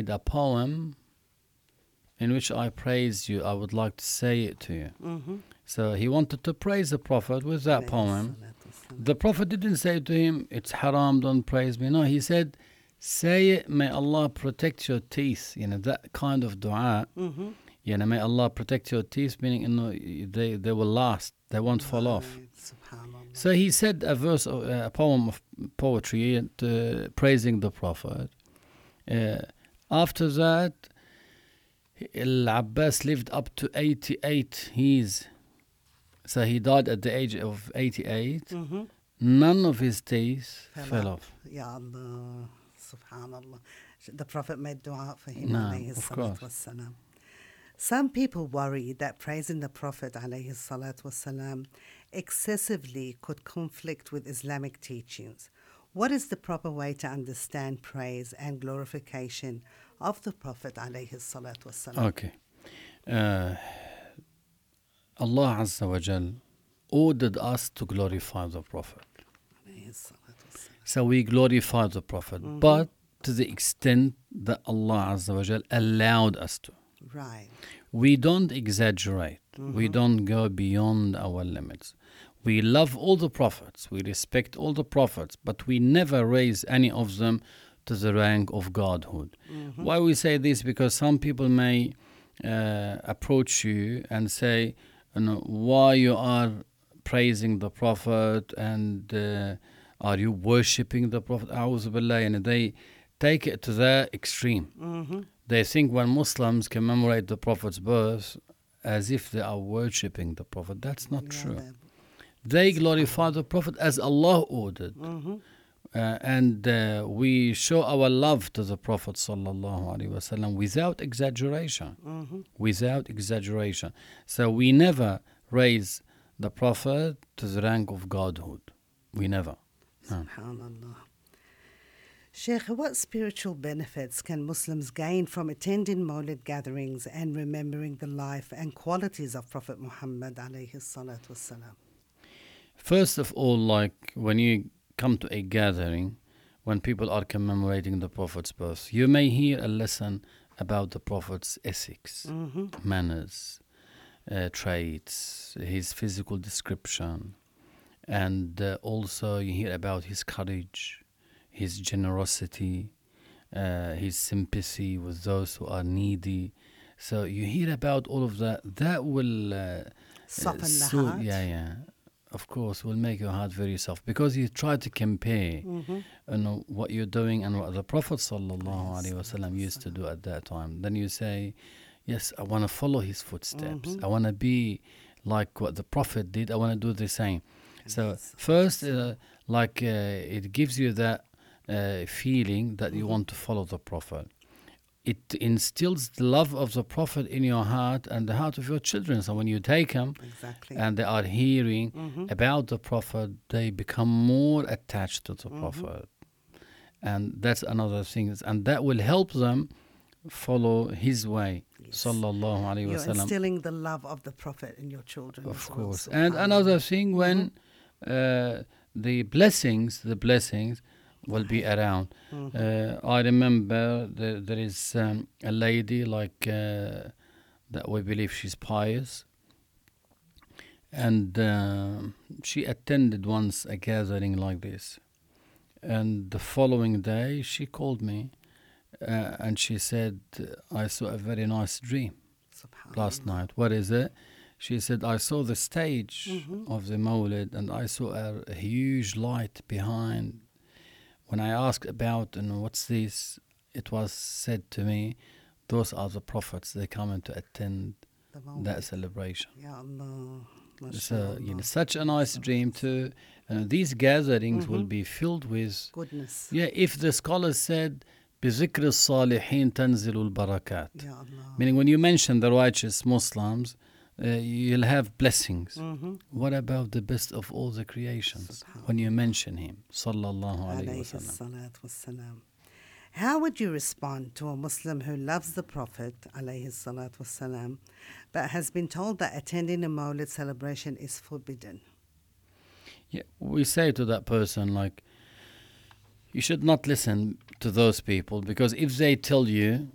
made a poem in which I praise you. I would like to say it to you. So he wanted to praise the Prophet with that poem. The Prophet didn't say to him, it's haram, don't praise me. No, he said, say it, may Allah protect your teeth. That kind of dua. May Allah protect your teeth, meaning they will last, they won't fall off. So he said a poem of poetry praising the Prophet. After that, Al-Abbas lived up to 88 years. So he died at the age of 88. None of his teeth fell off. Ya Allah, subhanallah. The Prophet made dua for him, No, alayhi of salatu wassalam. Some people worry that praising the Prophet, alayhi salatu wassalam, excessively could conflict with Islamic teachings. What is the proper way to understand praise and glorification of the Prophet, alayhi salatu wassalam? Okay. Allah Azza wa Jal ordered us to glorify the Prophet. So we glorify the Prophet, but to the extent that Allah Azza wa Jal allowed us to. Right. We don't exaggerate. We don't go beyond our limits. We love all the prophets. We respect all the prophets, but we never raise any of them to the rank of godhood. Why we say this? Because some people may approach you and say, why you are praising the Prophet and are you worshipping the Prophet? A'udhu billah. And they take it to the extreme. They think when Muslims commemorate the Prophet's birth as if they are worshipping the Prophet. That's not true. They glorify the Prophet as Allah ordered. And we show our love to the Prophet sallallahu alaihi wasallam without exaggeration. Without exaggeration. So we never raise the Prophet to the rank of godhood. We never. Subhanallah. Sheikh, what spiritual benefits can Muslims gain from attending Mawlid gatherings and remembering the life and qualities of Prophet Muhammad alayhi salatu wassalam? First of all, like when you come to a gathering, when people are commemorating the Prophet's birth, you may hear a lesson about the Prophet's ethics, manners, traits, his physical description, and also you hear about his courage, his generosity, his sympathy with those who are needy. So you hear about all of that. That will soften the heart. Yeah. Of course, will make your heart very soft because you try to compare what you're doing and what the Prophet sallallahu alaihi wasallam used to do at that time. Then you say, yes, I want to follow his footsteps. I want to be like what the Prophet did. I want to do the same. So first, it gives you that feeling that you want to follow the Prophet. It instills the love of the Prophet in your heart and the heart of your children. So when you take them and they are hearing about the Prophet, they become more attached to the Prophet. And that's another thing. And that will help them follow his way. Sallallahu Alaihi Wasallam. You're instilling the love of the Prophet in your children. Of course. And another thing, when the blessings will be around. I remember there is a lady that we believe she's pious, and she attended once a gathering like this, and the following day she called me and she said, I saw a very nice dream last night. What is it? She said, I saw the stage of the Mawlid and I saw a huge light behind. When I asked about what's this, it was said to me, those are the prophets. They come in to attend that celebration. Ya Allah. So, such a nice dream too. These gatherings will be filled with goodness. Yeah, if the scholars said, بِذِكْرِ الصَّالِحِينَ تَنْزِلُ الْبَرَكَاتِ. Ya Allah. Meaning when you mention the righteous Muslims, you'll have blessings. What about the best of all the creations when you mention him? Sallallahu alayhi wasallam. How would you respond to a Muslim who loves the Prophet alayhi salatu wasalam, but has been told that attending a Mawlid celebration is forbidden? Yeah, we say to that person, you should not listen to those people, because if they tell you